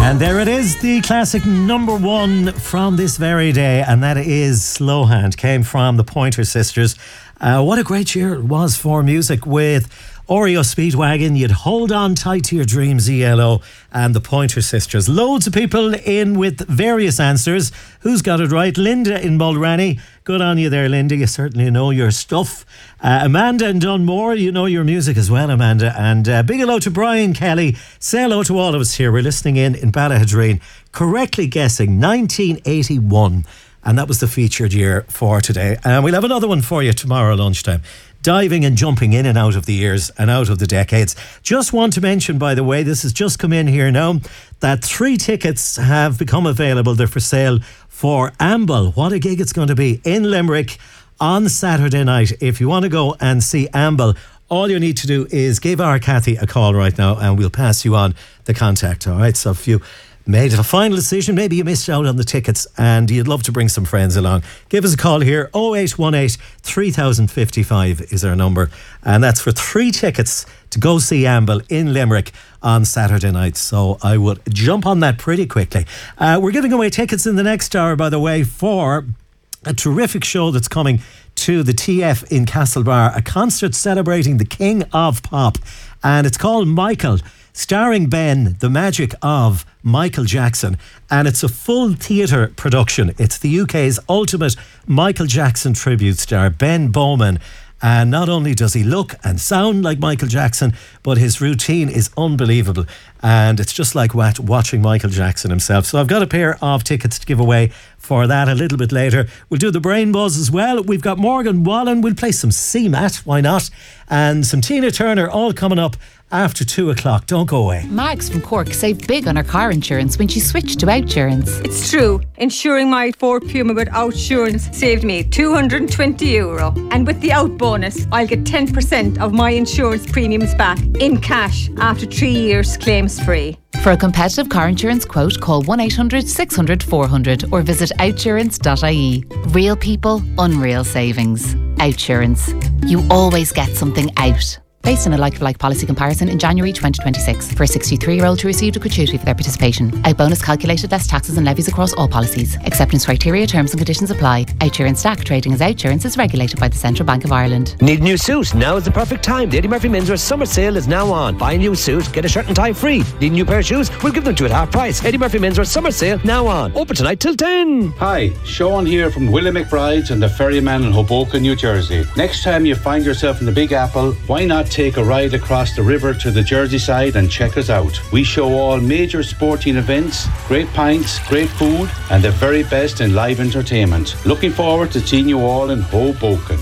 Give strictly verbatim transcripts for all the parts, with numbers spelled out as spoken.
And there it is, the classic number one from this very day, and that is Slow Hand. Came from the Pointer Sisters. Uh, what a great year it was for music with Oreo Speedwagon, You'd Hold On Tight to Your Dreams, E L O, and the Pointer Sisters. Loads of people in with various answers. Who's got it right? Linda in Mulranny. Good on you there, Linda. You certainly know your stuff. Uh, Amanda in Dunmore, you know your music as well, Amanda. And uh, big hello to Brian Kelly. Say hello to all of us here. We're listening in in Ballahadreen. Correctly guessing nineteen eighty-one. And that was the featured year for today. And we'll have another one for you tomorrow lunchtime. Diving and jumping in and out of the years and out of the decades. Just want to mention, by the way, this has just come in here now, that three tickets have become available. They're for sale for Amble. What a gig it's going to be in Limerick on Saturday night. If you want to go and see Amble, all you need to do is give our Kathy a call right now and we'll pass you on the contact. All right, so if you made a final decision, maybe you missed out on the tickets and you'd love to bring some friends along, give us a call here. oh eight one eight, three thousand fifty-five is our number, and that's for three tickets to go see Amble in Limerick on Saturday night. So I would jump on that pretty quickly. Uh, we're giving away tickets in the next hour, by the way, for a terrific show that's coming to the T F in Castlebar, a concert celebrating the King of Pop, and it's called Michael, starring Ben, the magic of Michael Jackson, and it's a full theatre production. It's the U K's ultimate Michael Jackson tribute star, Ben Bowman. And not only does he look and sound like Michael Jackson, but his routine is unbelievable. And it's just like wat- watching Michael Jackson himself. So I've got a pair of tickets to give away for that a little bit later. We'll do the Brain Buzz as well. We've got Morgan Wallen. We'll play some C MAT, why not? And some Tina Turner, all coming up after two o'clock. Don't go away. Mags from Cork saved big on her car insurance when she switched to Outsurance. It's true. Insuring my Ford Puma with Outsurance saved me two hundred twenty euro. And with the Out bonus, I'll get ten percent of my insurance premiums back in cash after three years claims free. For a competitive car insurance quote, call one eight hundred six hundred four hundred or visit outsurance dot I E. Real people, unreal savings. Outsurance. You always get something out. Based on a like-for-like policy comparison in January twenty twenty-six. For a sixty-three-year-old who received a gratuity for their participation. Out bonus calculated less taxes and levies across all policies. Acceptance criteria, terms and conditions apply. Outsurance Stack trading as Outsurance is regulated by the Central Bank of Ireland. Need a new suit? Now is the perfect time. The Eddie Murphy Menswear summer sale is now on. Buy a new suit, get a shirt and tie free. Need a new pair of shoes? We'll give them to you at half price. Eddie Murphy Menswear summer sale now on. Open tonight till ten. Hi, Sean here from Willie McBride's and the Ferryman in Hoboken, New Jersey. Next time you find yourself in the Big Apple, why not take a ride across Across the river to the Jersey side and check us out. We show all major sporting events, great pints, great food, and the very best in live entertainment. Looking forward to seeing you all in Hoboken.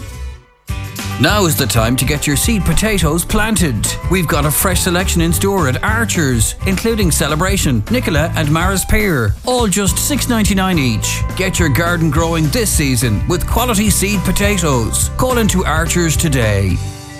Now is the time to get your seed potatoes planted. We've got a fresh selection in store at Archer's, including Celebration, Nicola and Maris Pear, all just six ninety-nine each. Get your garden growing this season with quality seed potatoes. Call into Archer's today.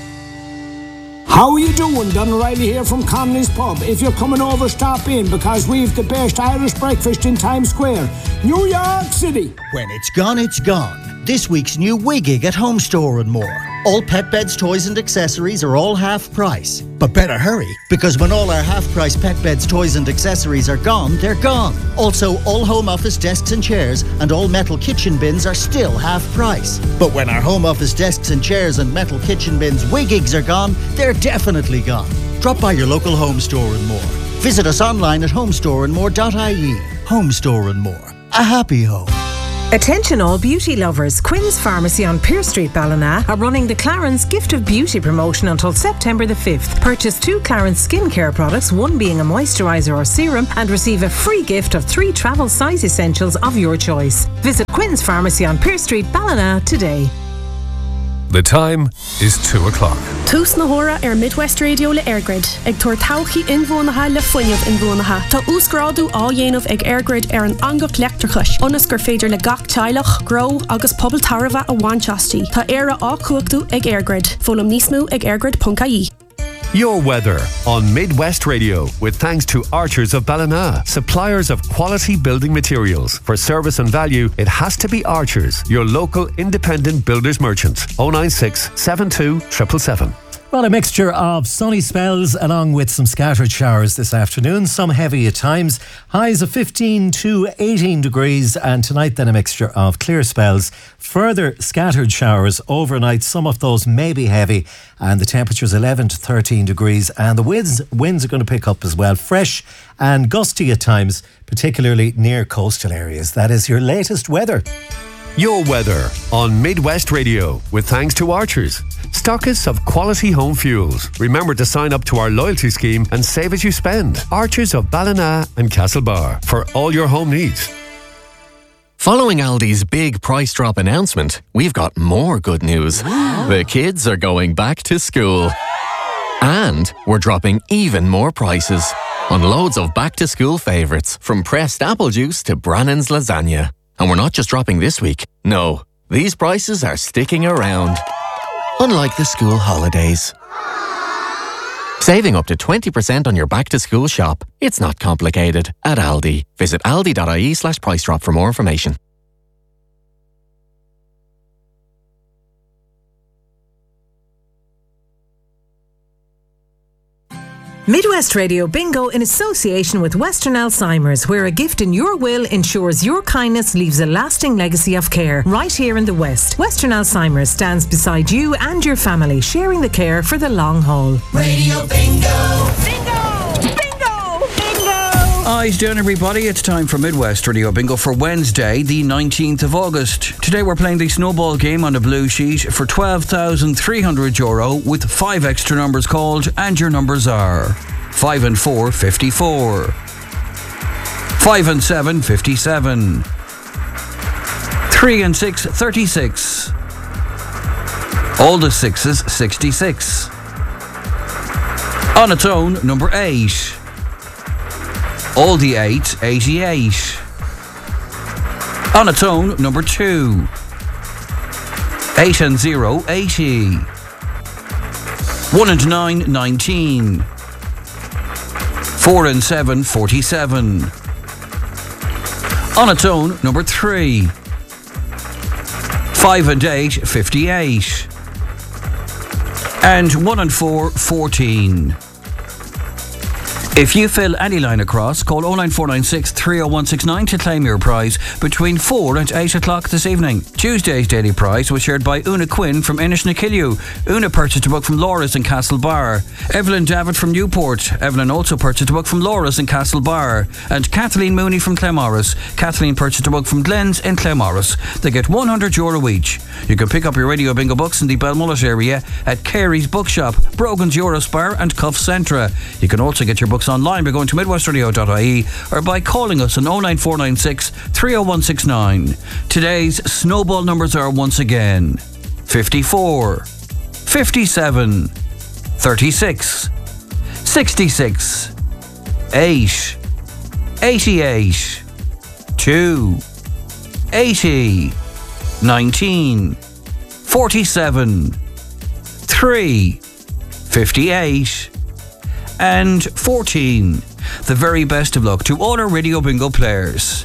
How are you doing? Don O'Reilly here from Connolly's Pub. If you're coming over, stop in because we've the best Irish breakfast in Times Square, New York City. When it's gone, it's gone. This week's new Wiggig at Home Store and More. All pet beds, toys and accessories are all half price. But better hurry, because when all our half price pet beds, toys and accessories are gone, they're gone. Also, all home office desks and chairs and all metal kitchen bins are still half price. But when our home office desks and chairs and metal kitchen bins Wiggigs are gone, they're definitely gone. Drop by your local Home Store and More. Visit us online at homestore and more dot I E. Home Store and More. A happy home. Attention all beauty lovers, Quinn's Pharmacy on Pearse Street, Ballina are running the Clarence Gift of Beauty promotion until September the fifth. Purchase two Clarence skincare products, one being a moisturiser or serum, and receive a free gift of three travel size essentials of your choice. Visit Quinn's Pharmacy on Pearse Street, Ballina today. The time is two o'clock. Tús na hora ar Midwest Radio le Airgrid. Ag tuair tauchaí inmhónaithe le foiineamh inmhónaithe. Tá úscráidú á dhéanamh ag Airgrid ar an angach leachtarchais. Ionas gur féidir le gach teilech, grow agus pobal tarbha a bhainteastí. Tá éire á cuachtú ag Airgrid. Fólam níos mó ag airgrid dot I E. Your weather on Midwest Radio with thanks to Archers of Ballina, suppliers of quality building materials. For service and value, it has to be Archers, your local independent builders merchant. oh nine six, seven two seven seven seven. Well, a mixture of sunny spells along with some scattered showers this afternoon, some heavy at times. Highs of fifteen to eighteen degrees, and tonight then a mixture of clear spells. Further scattered showers overnight, some of those may be heavy, and the temperature's eleven to thirteen degrees, and the winds, winds are going to pick up as well. Fresh and gusty at times, particularly near coastal areas. That is your latest weather. Your weather on Midwest Radio with thanks to Archers, stockists of quality home fuels. Remember to sign up to our loyalty scheme and save as you spend. Archers of Ballina and Castlebar for all your home needs. Following Aldi's big price drop announcement, we've got more good news. The kids are going back to school. And we're dropping even more prices on loads of back to school favourites, from pressed apple juice to Brannan's lasagna. And we're not just dropping this week. No, these prices are sticking around. Unlike the school holidays. Saving up to twenty percent on your back-to-school shop. It's not complicated at Aldi. Visit aldi.ie slash price drop for more information. Midwest Radio Bingo in association with Western Alzheimer's, where a gift in your will ensures your kindness leaves a lasting legacy of care. Right here in the West, Western Alzheimer's stands beside you and your family, sharing the care for the long haul. Radio Bingo! Bingo! Bingo! Bingo! Eyes down, everybody. It's time for Midwest Radio Bingo for Wednesday, the nineteenth of August. Today we're playing the snowball game on a blue sheet for twelve thousand three hundred euro with five extra numbers called, and your numbers are five and four, fifty-four. five and seven, fifty-seven. three and six, thirty-six. All the sixes, sixty-six. On its own, number eight. All the eight, eighty-eight. On its own, number two. eight and zero, eighty. one and nine, nineteen. four and seven, forty-seven. On its own, number three. five and eight, fifty-eight. And one and four, fourteen. If you fill any line across, call oh nine four nine six, three oh one six nine to claim your prize between four and eight o'clock this evening. Tuesday's daily prize was shared by Una Quinn from Inishnakill. Una purchased a book from Laura's in Castlebar. Evelyn David from Newport. Evelyn also purchased a book from Laura's in Castlebar. And Kathleen Mooney from Clemorris. Kathleen purchased a book from Glenn's in Clemorris. They get one hundred euro each. You can pick up your Radio Bingo books in the Belmullet area at Carey's Bookshop, Brogan's Eurospar and Cuff Centra. You can also get your books online by going to midwestradio dot I E or by calling us on oh nine four nine six, three oh one six nine. Today's snowball numbers are once again fifty-four, fifty-seven, thirty-six, sixty-six, eight, eighty-eight, two, eighty, nineteen, forty-seven, three, fifty-eight, and fourteen. The very best of luck to all our Radio Bingo players.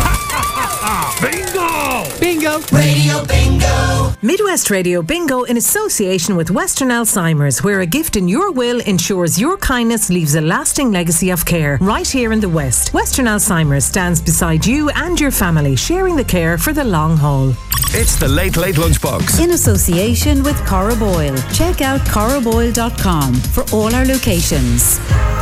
Bingo! Bingo! Radio Bingo! Midwest Radio Bingo in association with Western Alzheimer's, where a gift in your will ensures your kindness leaves a lasting legacy of care. Right here in the West, Western Alzheimer's stands beside you and your family, sharing the care for the long haul. It's the Late Late Lunchbox. In association with Cora Boyle. Check out cora boyle dot com for all our locations.